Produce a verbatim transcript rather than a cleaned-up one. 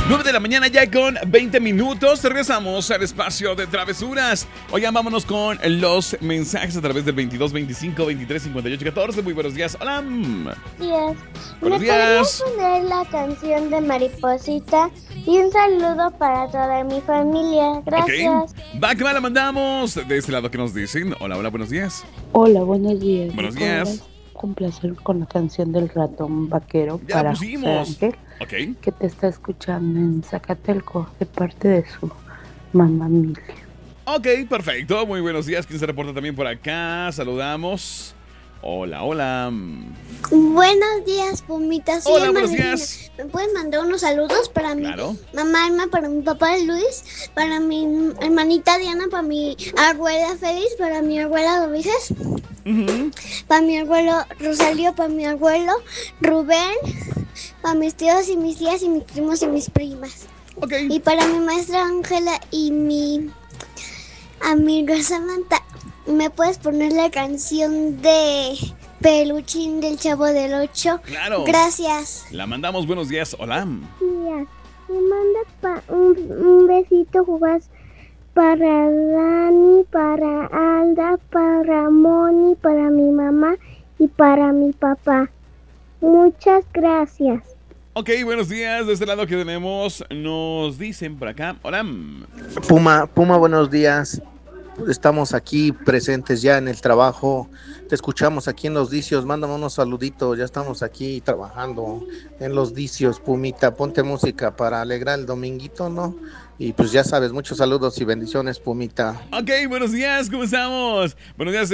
nueve de la mañana ya con veinte minutos. Regresamos al espacio de travesuras. Oigan, vámonos con los mensajes a través del veintidós veinticinco veintitrés cincuenta y ocho catorce. Muy buenos días. Hola. Días. Buenos ¿Me días. podrías poner la canción de Mariposita? Y un saludo para toda mi familia. Gracias. Ok. Va, que va, la mandamos. De este lado que nos dicen. Hola, hola, buenos días. Hola, buenos días. Buenos ¿Me días. podrás complacer con la canción del ratón vaquero Ya para la José pusimos. Ángel, Ok. que te está escuchando en Zacatelco de parte de su mamá Mili? Ok, perfecto. Muy buenos días. ¿Quién se reporta también por acá? Saludamos. Hola, hola. Buenos días, Pumita. Soy Hola, Alma buenos Regina. días. ¿Me puedes mandar unos saludos para mi Claro. mamá Alma, para mi papá Luis, para mi hermanita Diana, para mi abuela Félix, para mi abuela Dovices, Ujú. para mi abuelo Rosalío, para mi abuelo Rubén, para mis tíos y mis tías y mis primos y mis primas. Ok. Y para mi maestra Ángela y mi amiga Samantha, ¿me puedes poner la canción de Peluchín del Chavo del Ocho? Claro. Gracias. La mandamos. Buenos días. Hola. Días. Me manda pa- un, un besito jugas para Dani, para Alda, para Moni, para mi mamá y para mi papá. Muchas gracias. Ok, buenos días. De este lado que tenemos, nos dicen por acá. Hola. Puma, Puma, buenos días. Estamos aquí presentes ya en el trabajo. Te escuchamos aquí en Los Dicios. Mándame unos saluditos. Ya estamos aquí trabajando en Los Dicios, Pumita. Ponte música para alegrar el dominguito, ¿no? Y pues ya sabes, muchos saludos y bendiciones, Pumita. Ok, buenos días. ¿Cómo estamos? Buenos días.